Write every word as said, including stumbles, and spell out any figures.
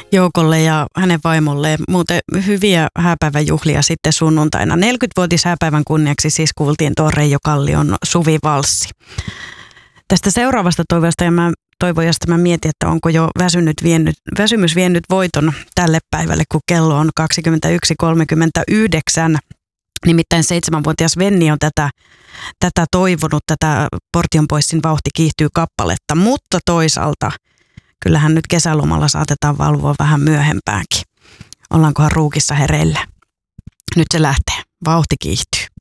Joukolle ja hänen vaimolleen. Muuten hyviä hääpäiväjuhlia sitten sunnuntaina. neljäkymmenvuotis hääpäivän kunniaksi siis kuultiin tuo Reijo Kallion Suvivalssi. Tästä seuraavasta toivosta ja mä toivojasta mä mietin, että onko jo väsynyt viennyt, väsymys viennyt voiton tälle päivälle, kun kello on kaksikymmentäyksi kolmekymmentäyhdeksän. Nimittäin seitsemänvuotias Venni on tätä, tätä toivonut, tätä Portion Boysin Vauhti kiihtyy kappaletta, mutta toisaalta kyllähän nyt kesälomalla saatetaan valvoa vähän myöhempäänkin. Ollaankohan ruukissa hereillä? Nyt se lähtee. Vauhti kiihtyy.